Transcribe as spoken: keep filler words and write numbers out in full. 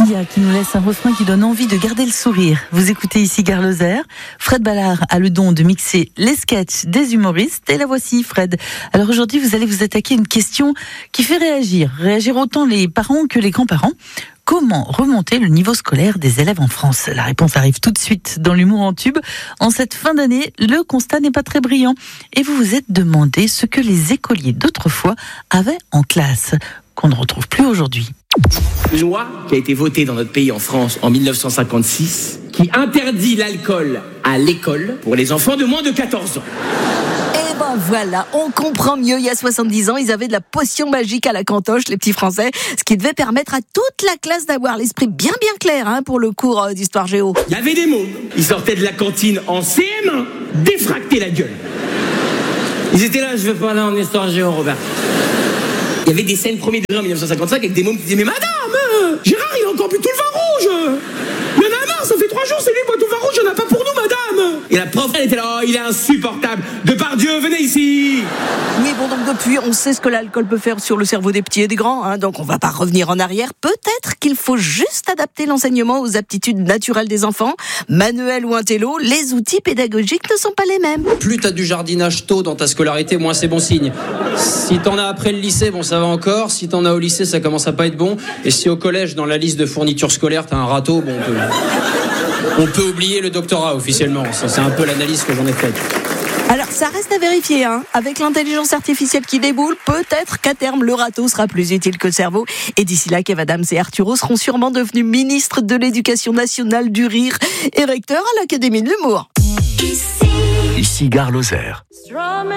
Sia qui nous laisse un refrain qui donne envie de garder le sourire. Vous écoutez ici Gare Lozère. Fred Ballard a le don de mixer les sketchs des humoristes. Et la voici, Fred. Alors aujourd'hui, vous allez vous attaquer à une question qui fait réagir. Réagir autant les parents que les grands-parents. Comment remonter le niveau scolaire des élèves en France ? La réponse arrive tout de suite dans l'humour en tube. En cette fin d'année, le constat n'est pas très brillant. Et vous vous êtes demandé ce que les écoliers d'autrefois avaient en classe, qu'on ne retrouve plus aujourd'hui. Une loi qui a été votée dans notre pays en France en dix-neuf cent cinquante-six qui interdit l'alcool à l'école pour les enfants de moins de quatorze ans. Et ben voilà, on comprend mieux. Il y a soixante-dix ans, ils avaient de la potion magique à la cantoche, les petits Français, ce qui devait permettre à toute la classe d'avoir l'esprit bien bien clair hein, pour le cours euh, d'histoire géo. Il y avait des mômes, ils sortaient de la cantine en C M un, défractés la gueule. Ils étaient là, je veux pas aller en histoire géo, Robert. Il y avait des scènes premier degré en dix-neuf cent cinquante-cinq avec des mômes qui disaient « Mais madame, euh, Gérard, il a encore bu tout le vin rouge. Il y en a marre, ça fait trois jours, c'est lui qui boit tout le vin rouge, il n'y en a pas pour nous, madame !» Et la prof, elle était là « Oh, il est insupportable. Depardieu, venez ici !» Oui, bon, donc depuis, on sait ce que l'alcool peut faire sur le cerveau des petits et des grands, hein, donc on va pas revenir en arrière. Peut-être qu'il faut juste adapter l'enseignement aux aptitudes naturelles des enfants. Manuel ou intello, les outils pédagogiques ne sont pas les mêmes. Plus t'as du jardinage tôt dans ta scolarité, moins c'est bon signe. Si t'en as après le lycée, bon ça va encore. Si t'en as au lycée, ça commence à pas être bon. Et si au collège, dans la liste de fournitures scolaires, t'as un râteau, bon, on peut, on peut oublier le doctorat officiellement. Ça, c'est un peu l'analyse que j'en ai faite. Alors, ça reste à vérifier, hein. Avec l'intelligence artificielle qui déboule, peut-être qu'à terme, le râteau sera plus utile que le cerveau. Et d'ici là, Kev Adams et Arturo seront sûrement devenus ministres de l'Éducation nationale du rire et recteurs à l'Académie de l'humour. Ici Gare Lozère.